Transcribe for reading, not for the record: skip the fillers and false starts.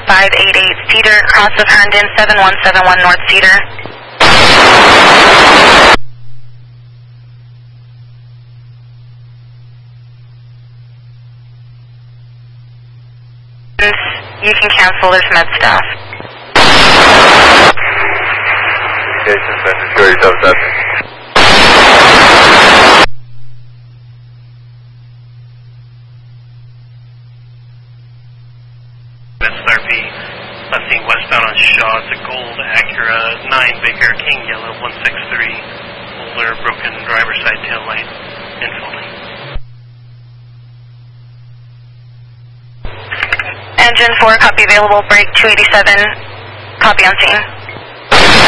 588 Cedar, cross of Herndon, 7171 North Cedar. You can cancel this med staff. Communications, message, show yourself subject. SRP, left westbound on Shaw, it's a gold Acura 9 Baker King Yellow 163, older broken driver's side tail light, infill. Engine 4, copy available, brake 287, copy on scene.